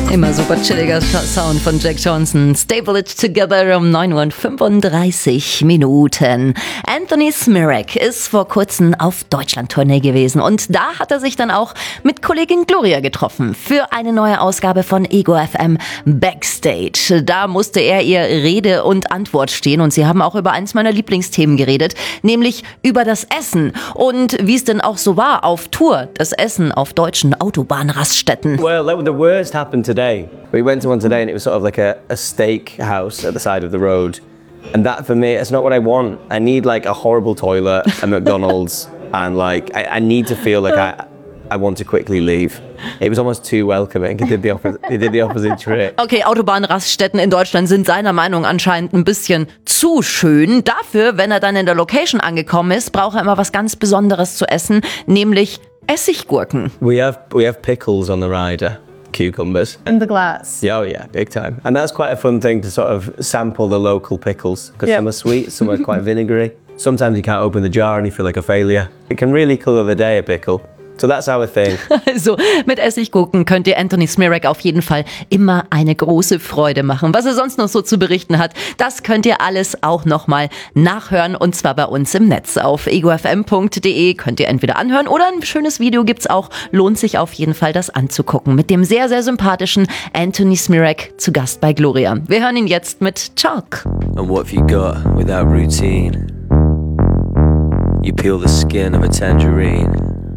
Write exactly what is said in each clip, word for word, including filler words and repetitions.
Immer super chilliger Sound von Jack Johnson. Staple it together um neun Uhr und fünfunddreißig Minuten. Anthony Smirek ist vor kurzem auf Deutschland-Tournee gewesen und da hat er sich dann auch mit Kollegin Gloria getroffen für eine neue Ausgabe von Ego F M Backstage. Da musste er ihr Rede und Antwort stehen und sie haben auch über eins meiner Lieblingsthemen geredet, nämlich über das Essen und wie es denn auch so war auf Tour, das Essen auf deutschen Autobahnraststätten. Well, the worst happened today. We went to one today and it was sort of like a, a steak house at the side of the road. And that for me, it's not what I want. I need like a horrible toilet, a McDonald's, and like I, I need to feel like I I want to quickly leave. It was almost too welcoming. It did the opposite, it did the opposite trick. Okay, Autobahnraststätten in Deutschland sind seiner Meinung anscheinend ein bisschen zu schön. Dafür, wenn er dann in der Location angekommen ist, braucht er immer was ganz Besonderes zu essen, nämlich Essiggurken. We have we have pickles on the rider. Cucumbers. In the glass. Yeah, oh yeah, big time. And that's quite a fun thing to sort of sample the local pickles because Yeah. some are sweet, some are quite vinegary. Sometimes you can't open the jar and you feel like a failure. It can really colour the day, a pickle. So that's our thing. Also mit Essiggurken könnt ihr Anthony Smirek auf jeden Fall immer eine große Freude machen. Was er sonst noch so zu berichten hat, das könnt ihr alles auch nochmal nachhören und zwar bei uns im Netz. Auf ego f m punkt d e könnt ihr entweder anhören oder ein schönes Video gibt's auch. Lohnt sich auf jeden Fall, das anzugucken. Mit dem sehr, sehr sympathischen Anthony Smirek zu Gast bei Gloria. Wir hören ihn jetzt mit Chalk. And what have you got without routine? You peel the skin of a tangerine,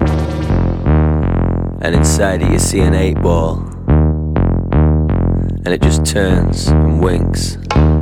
and inside it you see an eight ball, and it just turns and winks.